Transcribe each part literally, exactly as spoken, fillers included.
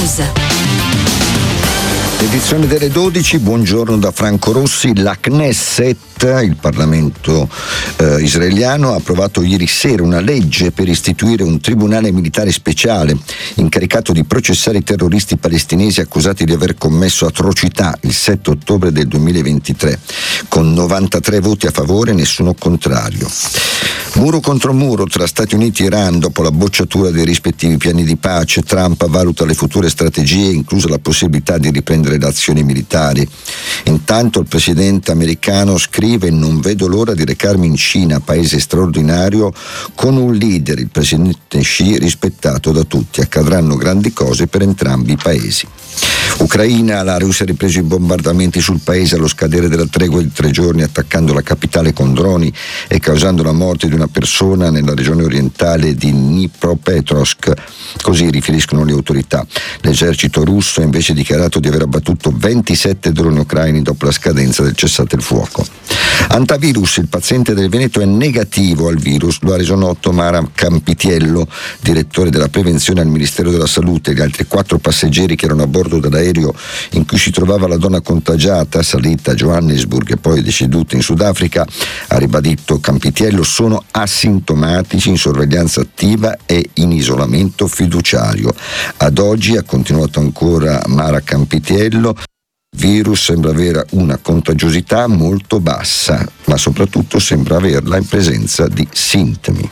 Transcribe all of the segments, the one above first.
News. Edizione delle dodici, buongiorno da Franco Rossi. La Knesset, il Parlamento eh, israeliano, ha approvato ieri sera una legge per istituire un tribunale militare speciale incaricato di processare i terroristi palestinesi accusati di aver commesso atrocità il sette ottobre del duemilaventitré, con novantatré voti a favore e nessuno contrario. Muro contro muro tra Stati Uniti e Iran dopo la bocciatura dei rispettivi piani di pace. Trump valuta le future strategie, inclusa la possibilità di riprendere le azioni militari. Intanto il presidente americano scrive: non vedo l'ora di recarmi in Cina, paese straordinario, con un leader, il presidente Xi, rispettato da tutti. Accadranno grandi cose per entrambi i paesi. Ucraina, la Russia ha ripreso i bombardamenti sul paese allo scadere della tregua di tre giorni, attaccando la capitale con droni e causando la morte di una persona nella regione orientale di Dnipropetrovsk, così riferiscono le autorità. L'esercito russo ha invece dichiarato di aver abbattuto ventisette droni ucraini dopo la scadenza del cessate il fuoco. Antavirus, il paziente del Veneto è negativo al virus, lo ha reso noto Mara Campitiello, direttore della prevenzione al Ministero della Salute. Gli altri quattro passeggeri che erano a bordo dell'aereo in cui si trovava la donna contagiata, salita a Johannesburg e poi deceduta in Sudafrica, ha ribadito Campitiello, sono asintomatici, in sorveglianza attiva e in isolamento fiduciario. Ad oggi, ha continuato ancora Mara Campitiello, il virus sembra avere una contagiosità molto bassa, ma soprattutto sembra averla in presenza di sintomi.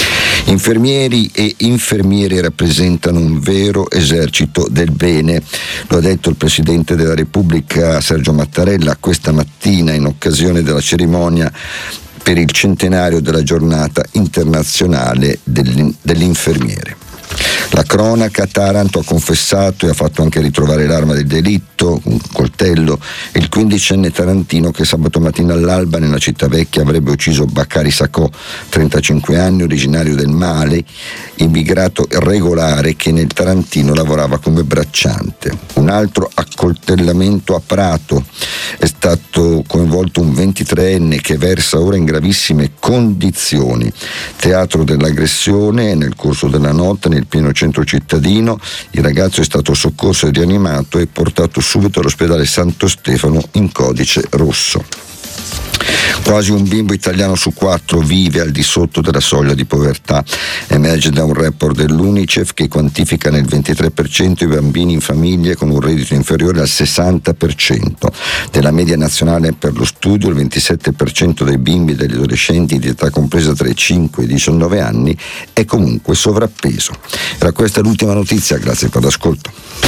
Infermieri e infermiere rappresentano un vero esercito del bene, lo ha detto il Presidente della Repubblica Sergio Mattarella questa mattina in occasione della cerimonia per il centenario della giornata internazionale dell'infermiere. La cronaca: Taranto ha confessato e ha fatto anche ritrovare l'arma del delitto, un coltello. Il quindicenne tarantino che sabato mattina all'alba nella città vecchia avrebbe ucciso Bakari Sacco, trentacinque anni, originario del Mali, immigrato regolare che nel Tarantino lavorava come bracciante. Un altro accoltellamento a Prato: è stato coinvolto un ventitreenne che versa ora in gravissime condizioni. Teatro dell'aggressione nel corso della notte nel pieno centro cittadino. Il ragazzo è stato soccorso e rianimato e portato subito all'ospedale Santo Stefano in codice rosso. Quasi un bimbo italiano su quattro vive al di sotto della soglia di povertà. Emerge da un report dell'Unicef che quantifica nel ventitré per cento i bambini in famiglie con un reddito inferiore al sessanta per cento. Della media nazionale per lo studio, il ventisette per cento dei bimbi e degli adolescenti di età compresa tra i cinque e i diciannove anni è comunque sovrappeso. Era questa l'ultima notizia, grazie per l'ascolto.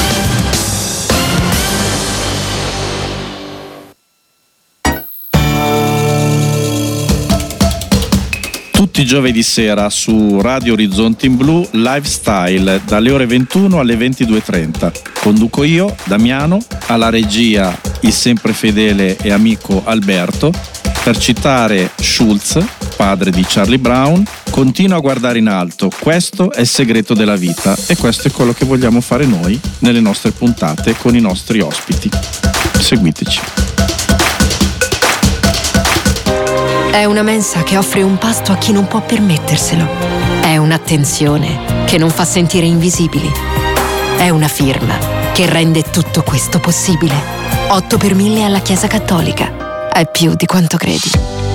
Tutti i giovedì sera su Radio Orizzonti in Blu, Lifestyle, dalle ore ventuno alle ventidue e trenta. Conduco io, Damiano, alla regia il sempre fedele e amico Alberto. Per citare Schulz, padre di Charlie Brown, continua a guardare in alto, questo è il segreto della vita e questo è quello che vogliamo fare noi nelle nostre puntate con i nostri ospiti. Seguiteci. È una mensa che offre un pasto a chi non può permetterselo. È un'attenzione che non fa sentire invisibili. È una firma che rende tutto questo possibile. otto per mille alla Chiesa Cattolica. È più di quanto credi.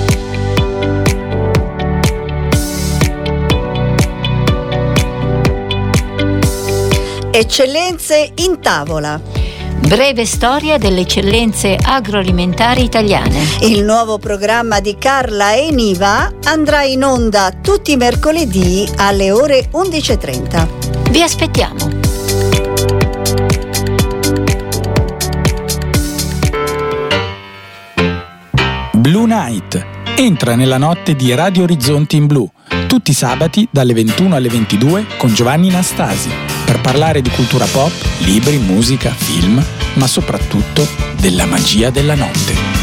Eccellenze in tavola. Breve storia delle eccellenze agroalimentari italiane. Il nuovo programma di Carla e Niva andrà in onda tutti i mercoledì alle ore undici e trenta. Vi aspettiamo. Blue Night. Entra nella notte di Radio Orizzonti in Blu, tutti i sabati dalle ventuno alle ventidue con Giovanni Nastasi, per parlare di cultura pop, libri, musica, film, ma soprattutto della magia della notte.